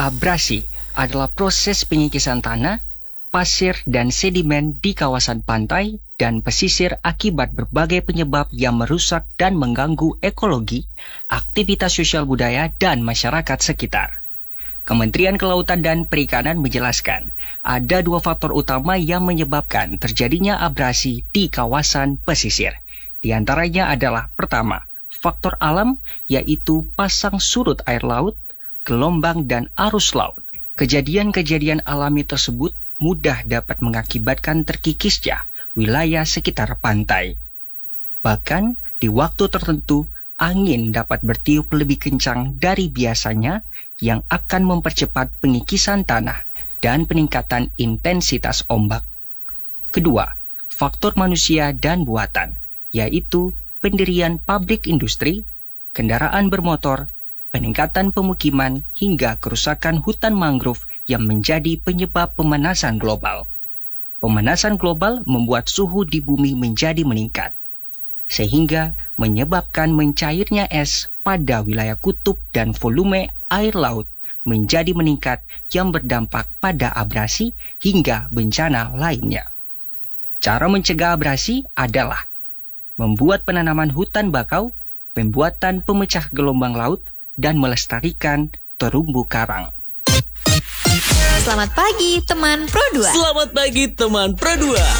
Abrasi adalah proses penyikisan tanah, pasir, dan sedimen di kawasan pantai dan pesisir akibat berbagai penyebab yang merusak dan mengganggu ekologi, aktivitas sosial budaya, dan masyarakat sekitar. Kementerian Kelautan dan Perikanan menjelaskan, ada 2 faktor utama yang menyebabkan terjadinya abrasi di kawasan pesisir. Di antaranya adalah pertama, faktor alam, yaitu pasang surut air laut, gelombang, dan arus laut. Kejadian-kejadian alami tersebut mudah dapat mengakibatkan terkikisnya wilayah sekitar pantai. Bahkan, di waktu tertentu, angin dapat bertiup lebih kencang dari biasanya yang akan mempercepat pengikisan tanah dan peningkatan intensitas ombak. Kedua, faktor manusia dan buatan, yaitu pendirian pabrik industri, kendaraan bermotor, peningkatan pemukiman, hingga kerusakan hutan mangrove yang menjadi penyebab pemanasan global. Pemanasan global membuat suhu di bumi menjadi meningkat, sehingga menyebabkan mencairnya es pada wilayah kutub dan volume air laut menjadi meningkat yang berdampak pada abrasi hingga bencana lainnya. Cara mencegah abrasi adalah membuat penanaman hutan bakau, pembuatan pemecah gelombang laut, dan melestarikan terumbu karang. Selamat pagi teman Pro 2. Selamat pagi teman Pro 2.